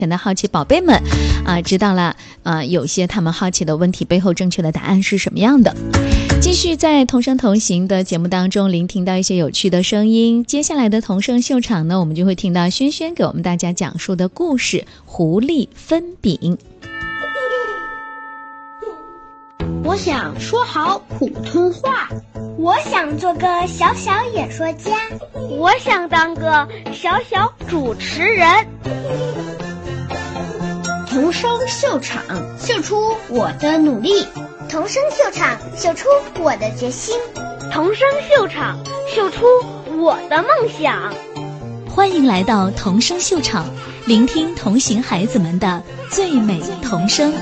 可能好奇宝贝们知道了有些他们好奇的问题背后正确的答案是什么样的。继续在同声同行的节目当中聆听到一些有趣的声音，接下来的同声秀场呢，我们就会听到轩轩给我们大家讲述的故事狐狸分饼。 我想说好普通话， 我想做个小小演说家， 我想当个小小主持人。 同声秀场，秀出我的努力； 同声秀场，秀出我的决心； 同声秀场，秀出我的梦想。 欢迎来到同声秀场，聆听同行孩子们的最美童声。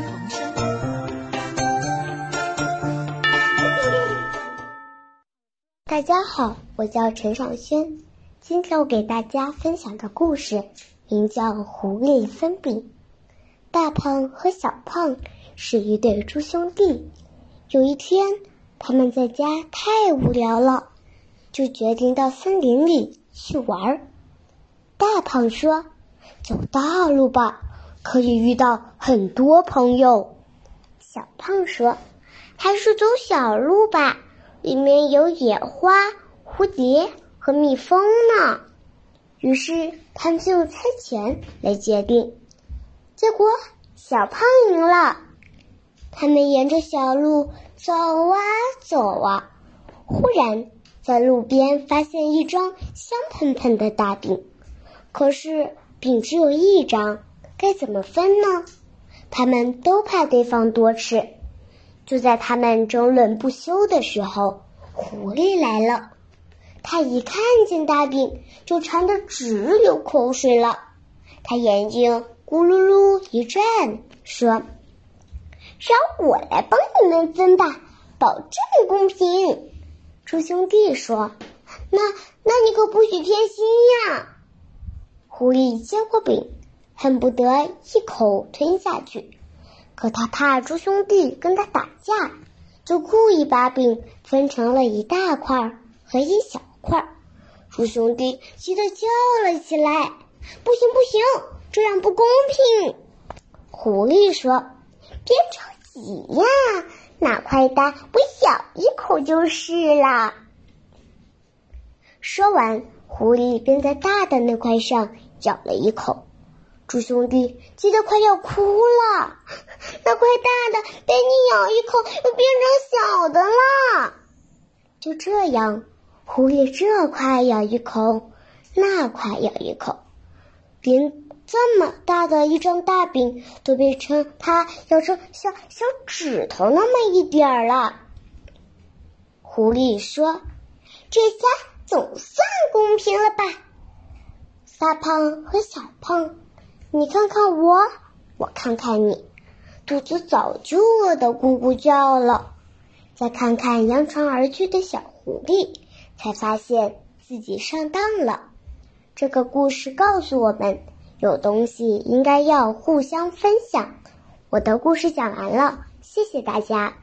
大家好，我叫陈尚轩，今天我给大家分享的故事名叫《狐狸分饼》。大胖和小胖是一对猪兄弟，有一天他们在家太无聊了，就决定到森林里去玩。大胖说，走大路吧，可以遇到很多朋友。小胖说，还是走小路吧，里面有野花、蝴蝶和蜜蜂呢。于是他们就用猜拳来决定，结果小胖赢了。他们沿着小路走啊走啊，忽然在路边发现一张香喷喷的大饼，可是饼只有一张，该怎么分呢？他们都怕对方多吃。就在他们争论不休的时候，狐狸来了。他一看见大饼就馋得直流口水了，他眼睛咕噜噜一转，说，让我来帮你们分吧，保证公平。猪兄弟说，那你可不许偏心呀。狐狸接过饼，恨不得一口吞下去，可他怕猪兄弟跟他打架，就故意把饼分成了一大块和一小块。猪兄弟气得叫了起来，不行不行，这样不公平。狐狸说，别着急呀，哪块大我咬一口就是了。说完，狐狸便在大的那块上咬了一口。猪兄弟气得快要哭了，那块大的被你咬一口又变成小的了。就这样，狐狸这块咬一口，那块咬一口，连这么大的一张大饼都变成它咬成小指头那么一点儿了。狐狸说，这下总算公平了吧。大胖和小胖，你看看我，我看看你，肚子早就饿得咕咕叫了。再看看扬长而去的小狐狸，才发现自己上当了。这个故事告诉我们，有东西应该要互相分享。我的故事讲完了，谢谢大家。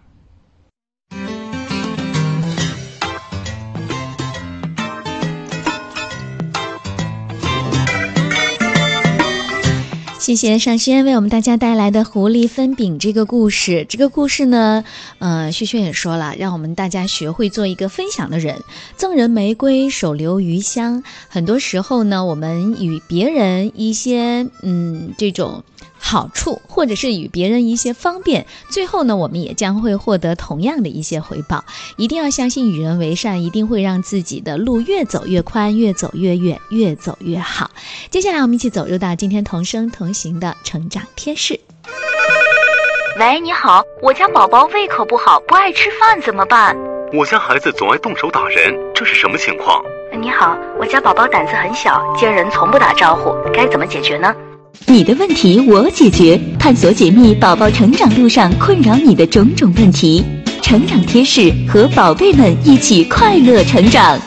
谢谢尚轩为我们大家带来的狐狸分饼这个故事。这个故事呢，轩轩也说了，让我们大家学会做一个分享的人。赠人玫瑰，手留余香。很多时候呢，我们与别人一些这种好处，或者是与别人一些方便，最后呢，我们也将会获得同样的一些回报。一定要相信与人为善，一定会让自己的路越走越宽，越走越远，越走越好。接下来我们一起走入到今天同声同行的成长贴士。 喂，你好，我家宝宝胃口不好，不爱吃饭怎么办？ 我家孩子总爱动手打人，这是什么情况？ 你好，我家宝宝胆子很小，见人从不打招呼，该怎么解决呢？ 你的问题我解决，探索解密宝宝成长路上困扰你的种种问题。成长贴士，和宝贝们一起快乐成长。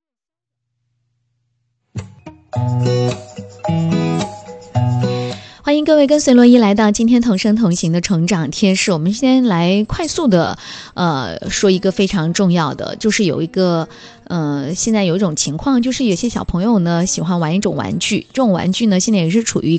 欢迎迎各位跟随洛伊来到今天同声同行的成长贴士。我们先来快速的说一个非常重要的，就是有一个现在有一种情况，就是有些小朋友呢喜欢玩一种玩具，这种玩具呢现在也是处于